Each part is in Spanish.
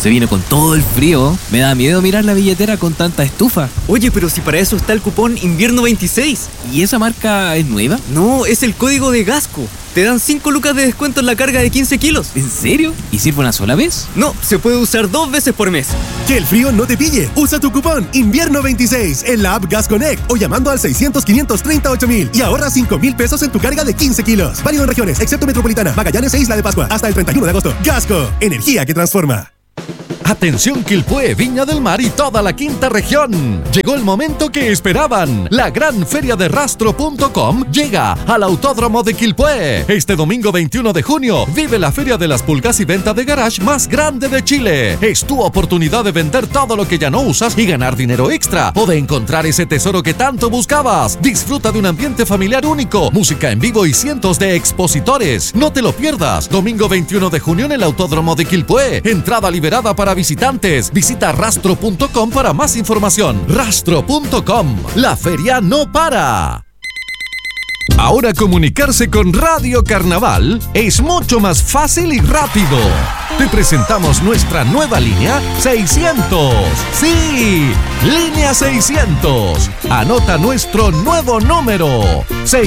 Se viene con todo el frío. Me da miedo mirar la billetera con tanta estufa. Oye, pero si para eso está el cupón Invierno 26. ¿Y esa marca es nueva? No, es el código de Gasco. Te dan 5 lucas de descuento en la carga de 15 kilos. ¿En serio? ¿Y sirve una sola vez? No, se puede usar 2 veces por mes. Que el frío no te pille. Usa tu cupón Invierno 26 en la app Gas Connect o llamando al 600-538-1000 y ahorra 5,000 pesos en tu carga de 15 kilos. Válido en regiones, excepto Metropolitana, Magallanes e Isla de Pascua. Hasta el 31 de agosto. Gasco, energía que transforma. Atención Quilpué, Viña del Mar y toda la quinta región. Llegó el momento que esperaban. La gran feria de Rastro.com llega al Autódromo de Quilpué. Este domingo 21 de junio vive la feria de las pulgas y venta de garage más grande de Chile. Es tu oportunidad de vender todo lo que ya no usas y ganar dinero extra o de encontrar ese tesoro que tanto buscabas. Disfruta de un ambiente familiar único, música en vivo y cientos de expositores. No te lo pierdas. Domingo 21 de junio en el Autódromo de Quilpué. Entrada liberada para visitantes. Visita Rastro.com para más información. Rastro.com. La feria no para. Ahora comunicarse con Radio Carnaval es mucho más fácil y rápido. Te presentamos nuestra nueva línea 600. ¡Sí! Línea 600. Anota nuestro nuevo número.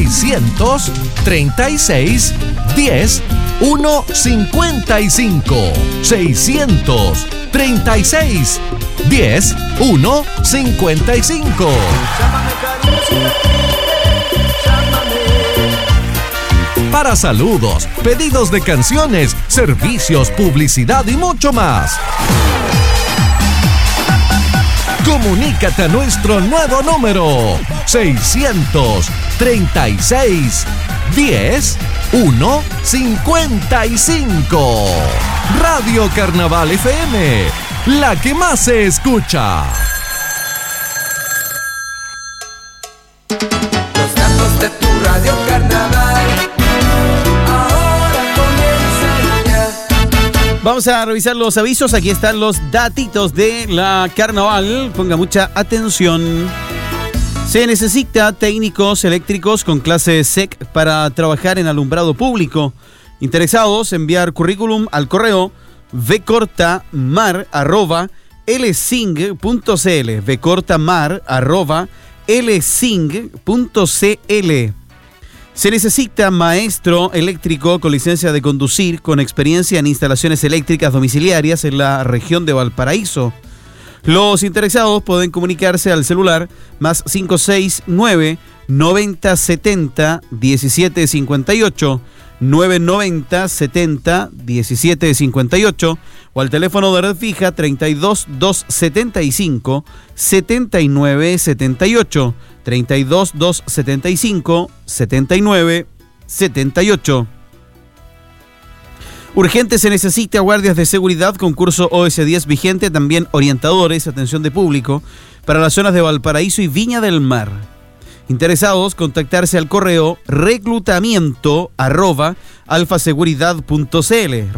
636 10 155. 636 10 155. Para saludos, pedidos de canciones, servicios, publicidad y mucho más. Comunícate a nuestro nuevo número 636 10 155. Radio Carnaval FM, la que más se escucha. Los datos de tu Radio Carnaval ahora comienzan ya. Vamos a revisar los avisos. Aquí están los datitos de la Carnaval. Ponga mucha atención. Se necesita técnicos eléctricos con clase SEC para trabajar en alumbrado público. Interesados, enviar currículum al correo vcortamar@lsing.cl vcortamar@lsing.cl. Se necesita maestro eléctrico con licencia de conducir con experiencia en instalaciones eléctricas domiciliarias en la región de Valparaíso. Los interesados pueden comunicarse al celular más 569 90 70 17 58 990 70 17 58 o al teléfono de red fija 32 275 79 78 32 275 79 78. Urgente se necesita guardias de seguridad, concurso OS10 vigente, también orientadores, atención de público, para las zonas de Valparaíso y Viña del Mar. Interesados, contactarse al correo reclutamiento@alfaseguridad.cl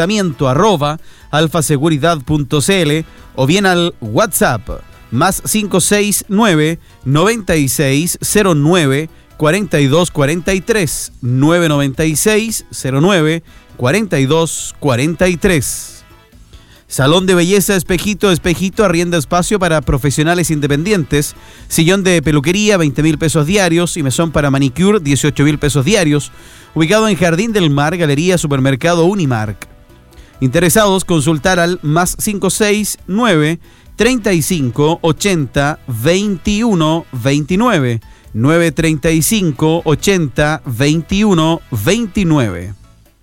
reclutamiento@alfaseguridad.cl o bien al WhatsApp más 569 96 09 42 43 996 09 42 43. Salón de belleza Espejito, arrienda espacio para profesionales independientes, sillón de peluquería 20,000 pesos diarios y mesón para manicure 18,000 pesos diarios, ubicado en Jardín del Mar, Galería Supermercado Unimark. Interesados, consultar al más 569 35 80 21 29 935 80 21 29.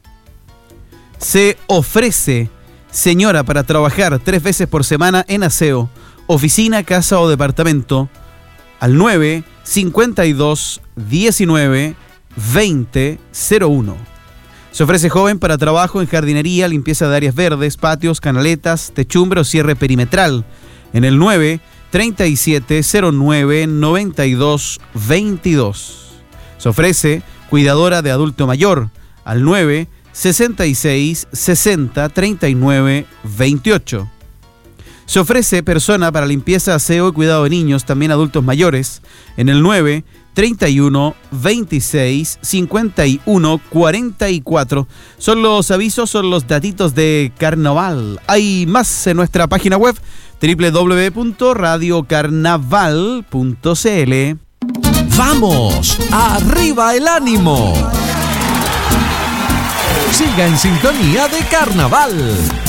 Se ofrece señora para trabajar 3 veces por semana en aseo, oficina, casa o departamento al 9 52 19 20 01. Se ofrece joven para trabajo en jardinería, limpieza de áreas verdes, patios, canaletas, techumbre o cierre perimetral en el 9 37 09 92 22. Se ofrece cuidadora de adulto mayor al 9 66 60 39 28. Se ofrece persona para limpieza, aseo y cuidado de niños, también adultos mayores, en el 9 31 26 51 44. Son los avisos, son los datitos de carnaval. Hay más en nuestra página web www.radiocarnaval.cl. ¡Vamos! ¡Arriba el ánimo! Siga en sintonía de Carnaval.